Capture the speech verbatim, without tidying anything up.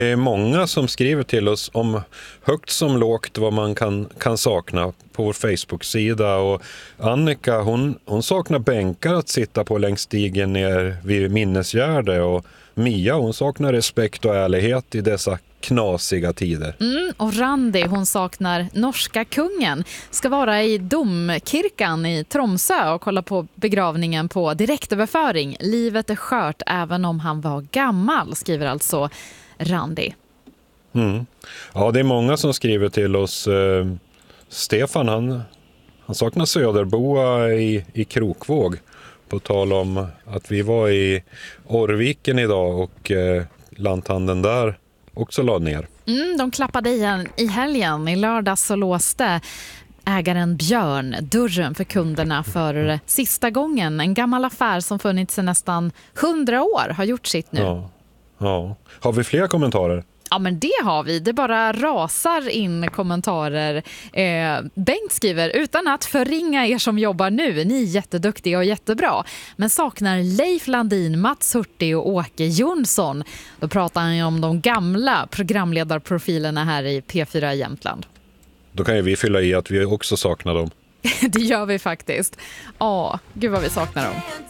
Det är många som skriver till oss om högt som lågt vad man kan, kan sakna på vår Facebook-sida. Och Annika hon, hon saknar bänkar att sitta på längs stigen ner vid Minnesgärde. Och Mia hon saknar respekt och ärlighet i dessa knasiga tider. Mm, och Randi hon saknar norska kungen. Ska vara i domkyrkan i Tromsö och kolla på begravningen på direktöverföring. Livet är skört även om han var gammal, skriver alltså Randi. Mm. Ja, det är många som skriver till oss. Eh, Stefan han, han saknar Söderboa i, i Krokvåg. På tal om att vi var i Orrviken idag och eh, lanthandeln där också la ner. Mm, de klappade igen i helgen. I lördag så låste ägaren Björn dörren för kunderna för sista gången. En gammal affär som funnits i nästan hundra år har gjort sitt nu. Ja. Ja. Har vi fler kommentarer? Ja, men det har vi. Det bara rasar in kommentarer. Eh, Bengt skriver, utan att förringa er som jobbar nu, ni är jätteduktiga och jättebra. Men saknar Leif Landin, Mats Hurtig och Åke Jonsson. Då pratar han ju om de gamla programledarprofilerna här i P fyra Jämtland. Då kan ju vi fylla i att vi också saknar dem. Det gör vi faktiskt. Ja, gud vad vi saknar dem.